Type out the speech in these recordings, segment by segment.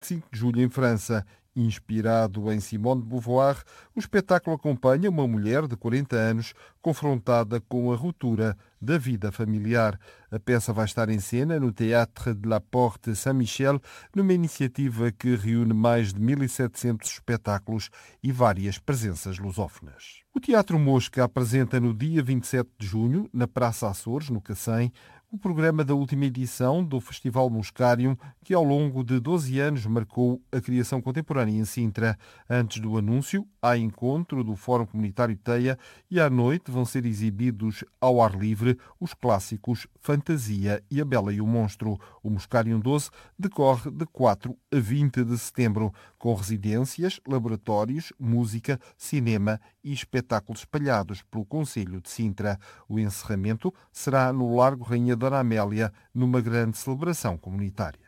25 de julho em França. Inspirado em Simone de Beauvoir, o espetáculo acompanha uma mulher de 40 anos confrontada com a ruptura da vida familiar. A peça vai estar em cena no Théâtre de la Porte Saint-Michel, numa iniciativa que reúne mais de 1.700 espetáculos e várias presenças lusófonas. O Teatro Mosca apresenta no dia 27 de junho, na Praça Açores, no Cacém, o programa da última edição do Festival Moscarium, que ao longo de 12 anos marcou a criação contemporânea em Sintra. Antes do anúncio, há encontro do Fórum Comunitário Teia e à noite vão ser exibidos ao ar livre os clássicos Fantasia e A Bela e o Monstro. O Moscarium 12 decorre de 4 a 20 de setembro, com residências, laboratórios, música, cinema e espetáculos espalhados pelo Concelho de Sintra. O encerramento será no Largo Rainha Dona Amélia, numa grande celebração comunitária.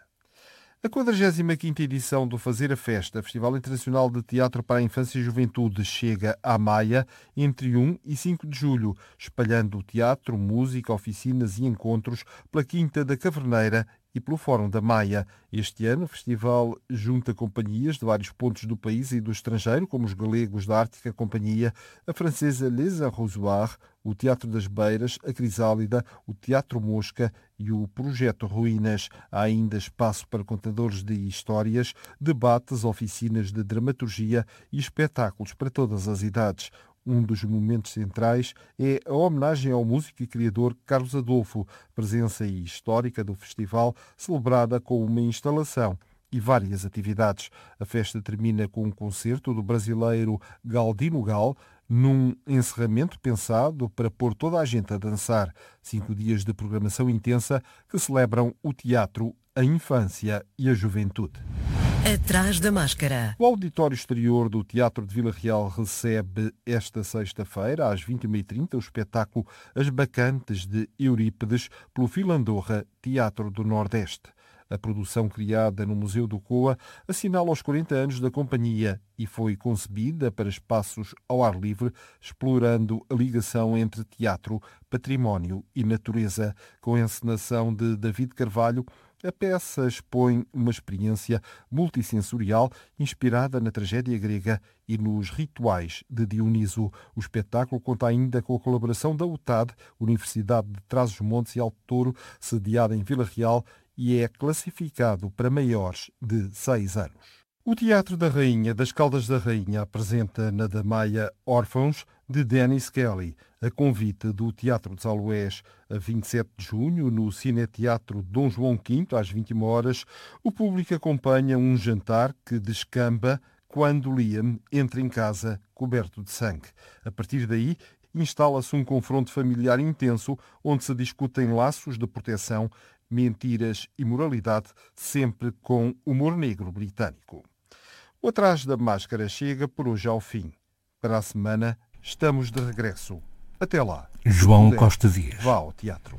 A 45ª edição do Fazer a Festa, Festival Internacional de Teatro para a Infância e Juventude, chega à Maia entre 1 e 5 de julho, espalhando teatro, música, oficinas e encontros pela Quinta da Caverneira e pelo Fórum da Maia. Este ano, o festival junta companhias de vários pontos do país e do estrangeiro, como os galegos da Ártica Companhia, a francesa Les Arrosoirs, o Teatro das Beiras, a Crisálida, o Teatro Mosca e o Projeto Ruínas. Há ainda espaço para contadores de histórias, debates, oficinas de dramaturgia e espetáculos para todas as idades. Um dos momentos centrais é a homenagem ao músico e criador Carlos Adolfo, presença histórica do festival, celebrada com uma instalação e várias atividades. A festa termina com um concerto do brasileiro Galdino Gal, num encerramento pensado para pôr toda a gente a dançar. 5 dias de programação intensa que celebram o teatro, a infância e a juventude. Atrás da máscara. O auditório exterior do Teatro de Vila Real recebe esta sexta-feira, às 21h30, o espetáculo As Bacantes de Eurípides, pelo Filandorra Teatro do Nordeste. A produção, criada no Museu do Coa, assinala os 40 anos da companhia e foi concebida para espaços ao ar livre, explorando a ligação entre teatro, património e natureza. Com a encenação de David Carvalho, a peça expõe uma experiência multissensorial inspirada na tragédia grega e nos rituais de Dioniso. O espetáculo conta ainda com a colaboração da UTAD, Universidade de Trás-os-Montes e Alto Douro, sediada em Vila Real, e é classificado para maiores de 6 anos. O Teatro da Rainha das Caldas da Rainha apresenta na Damaia Órfãos, de Dennis Kelly, a convite do Teatro de Alués. A 27 de junho, no Cineteatro Dom João V, às 21 horas, o público acompanha um jantar que descamba quando Liam entra em casa coberto de sangue. A partir daí, instala-se um confronto familiar intenso, onde se discutem laços de proteção, mentiras e moralidade, sempre com humor negro britânico. O Atrás da Máscara chega por hoje ao fim. Para a semana, estamos de regresso. Até lá. João Costa Dias. Vá ao teatro.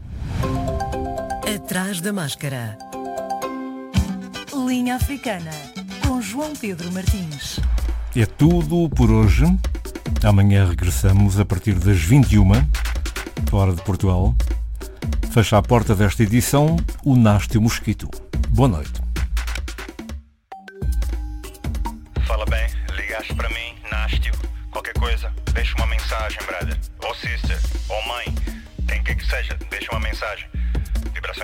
Atrás da Máscara. Linha Africana, com João Pedro Martins. É tudo por hoje. Amanhã regressamos a partir das 21, hora de Portugal. Fecha a porta desta edição o Nástio Mosquito. Boa noite. Fala bem, ligaste para mim, Nástio. Qualquer coisa, deixa uma mensagem, brother. Ou sister, ou mãe, quem quer que seja, deixa uma mensagem.